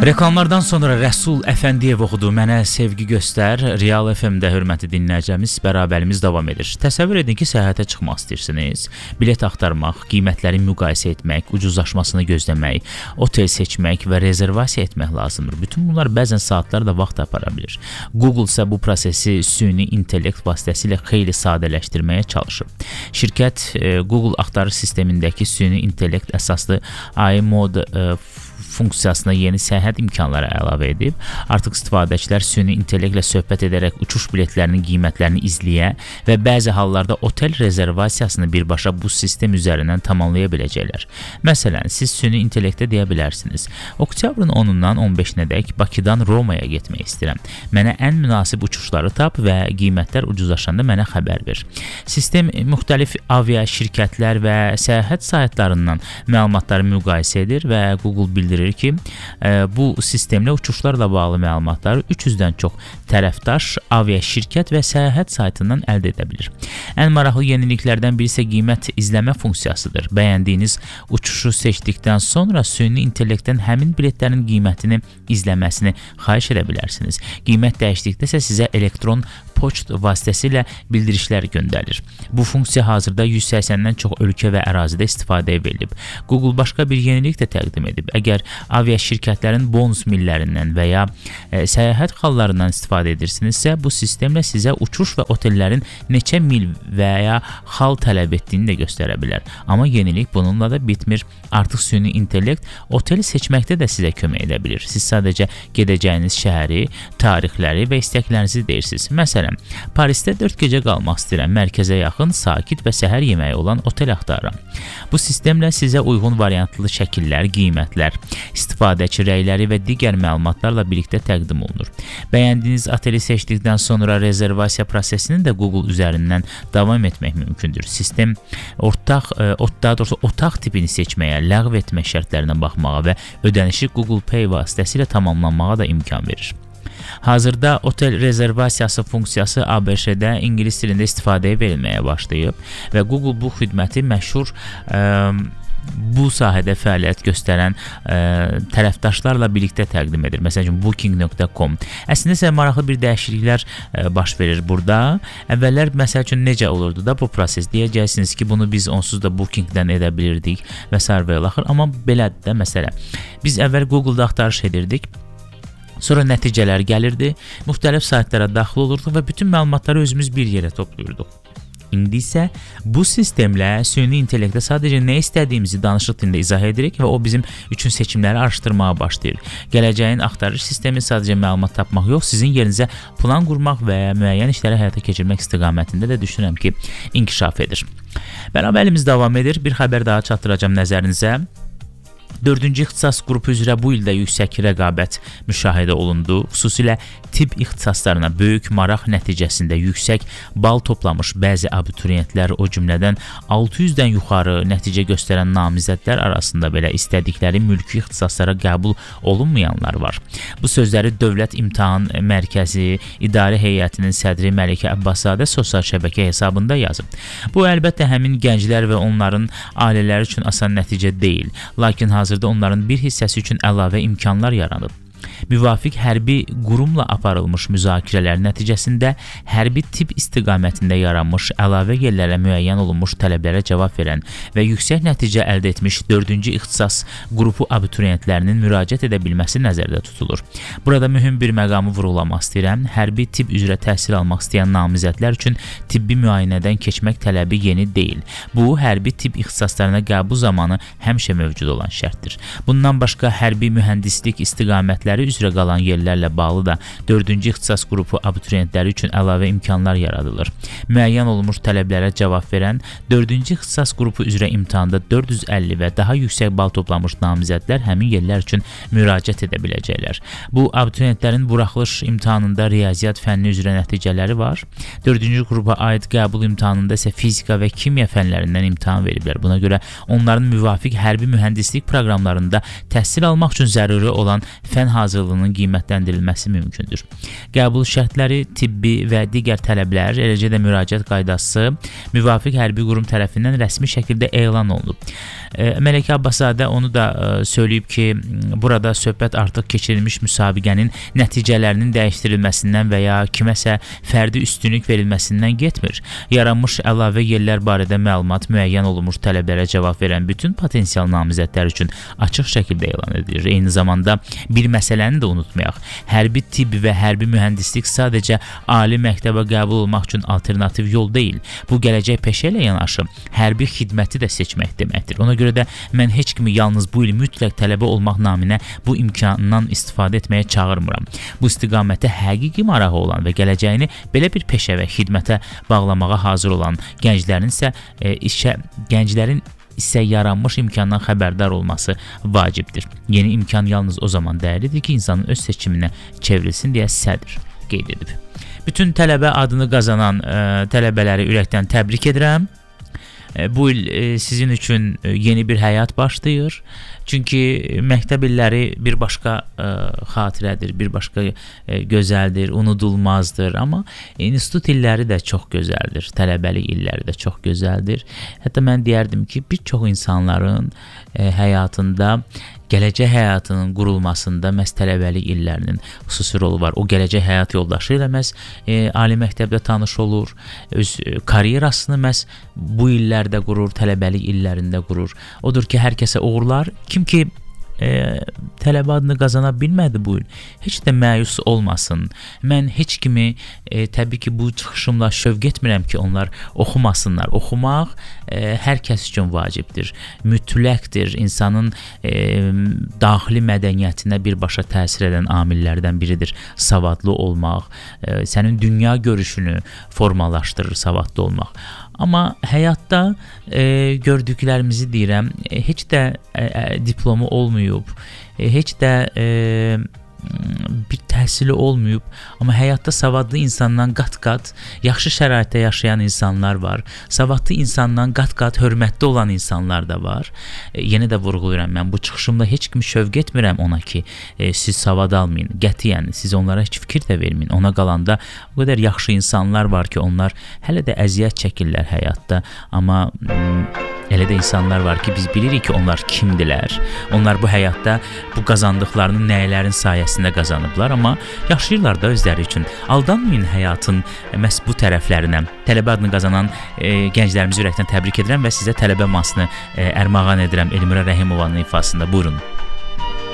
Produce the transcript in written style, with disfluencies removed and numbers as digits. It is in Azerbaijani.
Reklamlardan sonra Rəsul Əfəndiyev oxudu Mənə sevgi göstər. Real FM-də hörmətli dinləyicimiz, bərabərimiz davam edir. Təsəvvür edin ki, səyahətə çıxmaq istəyirsiniz. Bilet axtarmaq, qiymətləri müqayisə etmək, ucuzlaşmasını gözləmək, otel seçmək və rezervasiya etmək lazımdır. Bütün bunlar bəzən saatlar da vaxt apara bilir. Google isə bu prosesi süni intellekt vasitəsilə xeyli sadələşdirməyə çalışıb. Şirkət Google axtarış sistemindəki süni intellekt əsaslı AI mod funksiyasına yeni səyahət imkanları əlavə edib. Artıq istifadəçilər süni intellektlə söhbət edərək uçuş biletlərinin qiymətlərini izləyə və bəzi hallarda otel rezervasiyasını birbaşa bu sistem üzərindən tamamlaya biləcəklər. Məsələn, siz süni intellektə deyə bilərsiniz: Oktyabrın 10-dan 15-nədək Bakıdan Romaya getmək istəyirəm. Mənə ən münasib uçuşları tap və qiymətlər ucuzlaşanda mənə xəbər ver. Sistem müxtəlif avia şirkətlər və səyahət saytlarından məlumatları müqayisə edir və Google bildirir ki, bu sistemlə uçuşlarla bağlı məlumatları 300-dən çox tərəfdaş, avia şirkət və səyahət saytından əldə edə bilir. Ən maraqlı yeniliklərdən biri isə qiymət izləmə funksiyasıdır. Bəyəndiyiniz uçuşu seçdikdən sonra süni intellektdən həmin biletlərin qiymətini izləməsini xahiş edə bilərsiniz. Qiymət dəyişdikdə isə sizə elektron poçt vasitəsilə bildirişlər göndərilir. Bu funksiya hazırda 180-dən çox ölkə və ərazidə istifadəyə verilib. Google başqa bir yenilik də təqdim edib. Əgər avia şirkətlərin bonus millərindən və ya səyahət xallarından istifadə edirsinizsə, bu sistemlə sizə uçuş və otellərin neçə mil və ya xal tələb etdiyini də göstərə bilər. Amma yenilik bununla da bitmir. Artıq süni intellekt oteli seçməkdə də sizə kömək edə bilir. Siz sadəcə gedəcəyiniz şəhəri, tarixləri və istəklərinizi deyirsiniz. Məsələn, Parisdə 4 gecə qalmaq istəyirəm. Mərkəzə yaxın, sakit və səhər yeməyi olan otel axtarıram. Bu sistemlə sizə uyğun variantlı şəkillər, qiymətlər, istifadəçi rəyləri və digər məlumatlarla birlikdə təqdim olunur. Bəyəndiyiniz oteli seçdikdən sonra rezervasiya prosesini də Google üzərindən davam etmək mümkündür. Sistem otaq tipini seçməyə, ləğv etmə şərtlərinə baxmağa və ödənişi Google Pay vasitəsilə tamamlanmağa da imkan verir. Hazırda otel rezervasiyası funksiyası ABŞ-də ingilis dilində istifadəyə verilməyə başlayıb və Google bu xidməti məşhur bu sahədə fəaliyyət göstərən tərəfdaşlarla birlikdə təqdim edir. Məsələn, Booking.com. Əslində isə maraqlı bir dəyişikliklər baş verir burada. Əvvəllər məsəl üçün necə olurdu da bu proses? Deyəcəksiniz ki, bunu biz onsuz da Booking-dən edə bilirdik və s. və axır. Amma belədir də məsələ. Biz əvvəl Google-da axtarış edirdik. Sonra nəticələr gəlirdi, müxtəlif saytlara daxil olurduq və bütün məlumatları özümüz bir yerə toplayırdıq. İndi isə bu sistemlə süni intellektə sadəcə nə istədiyimizi danışıq dilində izah edirik və o bizim üçün seçimləri araşdırmağa başlayır. Gələcəyin axtarış sistemi sadəcə məlumat tapmaq yox, sizin yerinizə plan qurmaq və müəyyən işləri həyata keçirmək istiqamətində də düşünürəm ki, inkişaf edir. Bərabərimiz davam edir. Bir xəbər daha çatdıracağam nəzərinizə. 4-cü ixtisas qrupu üzrə bu ildə yüksək rəqabət müşahidə olundu. Xüsusilə tibb ixtisaslarına böyük maraq nəticəsində yüksək bal toplamış bəzi abituriyentlər, o cümlədən 600-dən yuxarı nəticə göstərən namizədlər arasında belə istədikləri mülki ixtisaslara qəbul olunmayanlar var. Bu sözləri Dövlət İmtahan Mərkəzi İdarə Heyətinin sədri Məlikə Abbaszadə sosial şəbəkə hesabında yazıb. Bu əlbəttə həmin gənclər və onların ailələri üçün asan nəticə deyil, lakin hazırda onların bir hissəsi üçün əlavə imkanlar yaranıb. Müvafiq hərbi qurumla aparılmış müzakirələr nəticəsində hərbi tibb istiqamətində yaranmış əlavə yerlərə müəyyən olunmuş tələblərə cavab verən və yüksək nəticə əldə etmiş 4-cü ixtisas qrupu abituriyentlərinin müraciət edə bilməsi nəzərdə tutulur. Burada mühüm bir məqamı vurğulamaq istəyirəm. Hərbi tibb üzrə təhsil almaq istəyən namizədlər üçün tibbi müayinədən keçmək tələbi yeni deyil. Bu, hərbi tibb ixtisaslarına qəbul zamanı həmişə mövcud olan şərtdir. Bundan başqa hərbi mühəndislik istiqamətləri üzrə qalan yerlərlə bağlı da 4-cü ixtisas qrupu abituriyentləri üçün əlavə imkanlar yaradılır. Müəyyən olunmuş tələblərə cavab verən 4-cü ixtisas qrupu üzrə imtahanda 450 və daha yüksək bal toplamış namizədlər həmin yerlər üçün müraciət edə biləcəklər. Bu abituriyentlərin buraxılış imtahanında riyaziyyat fənni üzrə nəticələri var. 4-cü qrupa aid qəbul imtahanında isə fizika və kimya fənlərindən imtahan veriblər. Buna görə onların müvafiq hərbi mühəndislik proqramlarında təhsil almaq üçün zəruri olan fən hazırlığının qiymətləndirilməsi mümkündür. Qəbul şərtləri, tibbi və digər tələblər, eləcə də müraciət qaydası müvafiq hərbi qurum tərəfindən rəsmi şəkildə elan olunub. Mələkə Abbaszadə onu da söyləyib ki, burada söhbət artıq keçirilmiş müsabiqənin nəticələrinin dəyişdirilməsindən və ya kiməsə fərdi üstünlük verilməsindən getmir. Yaranmış əlavə yerlər barədə məlumat müəyyən olunmuş tələblərə cavab verən bütün potensial namizədlər üçün açıq şəkildə elan edilir. Eyni zamanda bir məsələni də unutmayaq. Hərbi tibb və hərbi mühəndislik sadəcə ali məktəbə qəbul olmaq üçün alternativ yol deyil. Bu gələcək peşə ilə yanaşı hərbi xidməti də seçmək deməkdir. Ona görə də mən heç kimi yalnız bu il mütləq tələbə olmaq naminə bu imkandan istifadə etməyə çağırmıram. Bu istiqamətə həqiqi marağı olan və gələcəyini belə bir peşə və xidmətə bağlamağa hazır olan gənclərin isə yaranmış imkandan xəbərdar olması vacibdir. Yeni imkan yalnız o zaman dəyərlidir ki, insanın öz seçiminə çevrilsin deyə sədr qeyd edib. Bütün tələbə adını qazanan tələbələri ürəkdən təbrik edirəm. Bu il sizin üçün yeni bir həyat başlayır. Çünki məktəb illəri bir başqa xatirədir, bir başqa gözəldir, unudulmazdır. Amma institut illəri də çox gözəldir, tələbəlik illəri də çox gözəldir. Hətta mən deyərdim ki, bir çox insanların həyatında, gələcək həyatının qurulmasında məhz tələbəlik illərinin xüsusi rolu var. O gələcək həyat yoldaşı ilə məhz ali məktəbdə tanış olur, öz karyerasını məhz bu illərdə qurur, tələbəlik illərində qurur. Odur ki, hər kəsə uğurlar. Kim ki tələbə adını qazana bilmədi bu il, heç də məyus olmasın. Mən heç kimi təbii ki, bu çıxışımla şövq etmirəm ki, onlar oxumasınlar. Oxumaq hər kəs üçün vacibdir, mütləqdir. İnsanın daxili mədəniyyətinə birbaşa təsir edən amillərdən biridir savadlı olmaq. Sənin dünya görüşünü formalaşdırır savadlı olmaq. Amma həyatda gördüklərimizi deyirəm, heç də diplomu olmayıb, heç də bir təhsili olmayıb, amma həyatda savadlı insandan qat-qat yaxşı şəraitdə yaşayan insanlar var. Savadlı insandan qat-qat hörmətli olan insanlar da var. Yenə də vurğulayıram, mən bu çıxışımda heç kimi şövq etmirəm ona ki, siz savad almayın. Qətiyyən, siz onlara heç fikir də verməyin. Ona qalanda o qədər yaxşı insanlar var ki, onlar hələ də əziyyət çəkirlər həyatda. Amma elə də insanlar var ki, biz bilirik ki, onlar kimdilər. Onlar bu həyatda bu qazandıqlarını nəyələrin sayəsində qazanıblar, amma yaşayırlar da özləri üçün. Aldanmayın həyatın məhz bu tərəflərinə. Tələbə adını qazanan gənclərimizi ürəkdən təbrik edirəm və sizə tələbə mahnısını ərmağan edirəm Elmira Rəhimovanın ifasında. Buyurun.